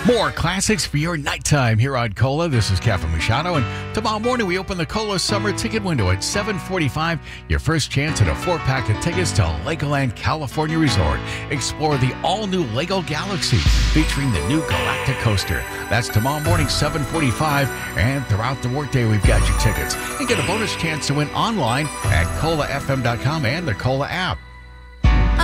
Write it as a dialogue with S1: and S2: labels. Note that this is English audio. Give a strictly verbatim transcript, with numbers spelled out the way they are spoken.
S1: More classics for your nighttime here on Cola. This is Cafe Machado, and tomorrow morning we open the Cola Summer Ticket Window at seven forty-five. Your first chance at a four-pack of tickets to Legoland California Resort. Explore the all-new Lego Galaxy featuring the new Galactic Coaster. That's tomorrow morning, seven forty-five, and throughout the workday we've got your tickets. And get a bonus chance to win online at cola f m dot com and the Cola app.